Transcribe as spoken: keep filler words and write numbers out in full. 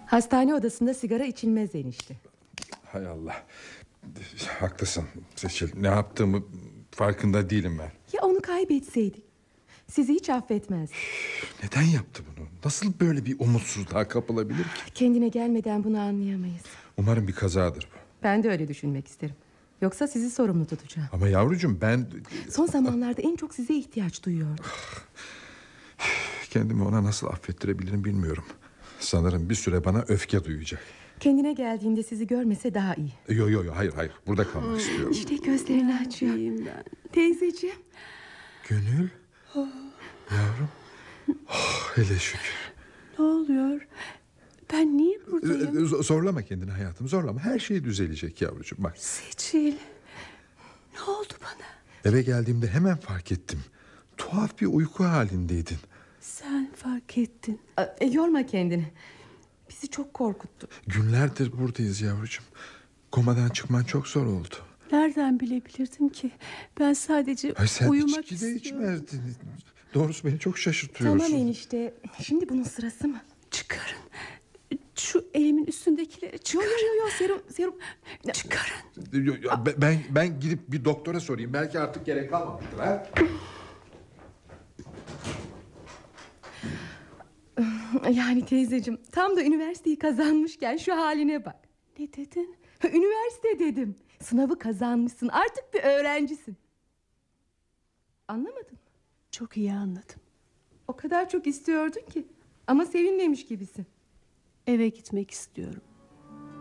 Hastane odasında sigara içilmez enişte. Hay Allah. Haklısın Seçil. Ne yaptığımı farkında değilim ben. Ya onu kaybetseydik? Sizi hiç affetmez. Neden yaptı bunu? Nasıl böyle bir umutsuzluğa kapılabilir ki? Kendine gelmeden bunu anlayamayız. Umarım bir kazadır bu. Ben de öyle düşünmek isterim. Yoksa sizi sorumlu tutacağım. Ama yavrucuğum ben... Son zamanlarda en çok size ihtiyaç duyuyorum. Kendimi ona nasıl affettirebilirim bilmiyorum. Sanırım bir süre bana öfke duyacak. Kendine geldiğinde sizi görmese daha iyi. Yo yo yo hayır hayır burada kalmak istiyorum. İşte gözlerini açıyor. Ben. Teyzeciğim. Gönül. Yavrum. Oh, hele şükür. Ne oluyor? Ben niye buradayım? Z- Zorlama kendini hayatım, zorlama. Her şey düzelecek yavrucuğum bak. Seçil. Ne oldu bana? Eve geldiğimde hemen fark ettim. Tuhaf bir uyku halindeydin. Sen fark ettin. E, yorma kendini. Bizi çok korkuttu. Günlerdir buradayız yavrucuğum. Komadan çıkman çok zor oldu. Nereden bilebilirdim ki? Ben sadece Ay sen uyumak içki de istiyorum. içmezdin. Doğrusu beni çok şaşırtıyorsun. Tamam enişte. Şimdi bunun sırası mı? Çıkarın. Şu elimin üstündekileri Yo çıkarın. yo yo yo serum serum. Çıkarın. Yo, yo, ben- Ben ben gidip bir doktora sorayım. Belki artık gerek kalmamıştır ha. Yani teyzeciğim, tam da üniversiteyi kazanmışken şu haline bak. Ne dedin? Üniversite dedim. Sınavı kazanmışsın, artık bir öğrencisin. Anlamadın mı? Çok iyi anladım. O kadar çok istiyordun ki. Ama sevinmemiş gibisin. Eve gitmek istiyorum.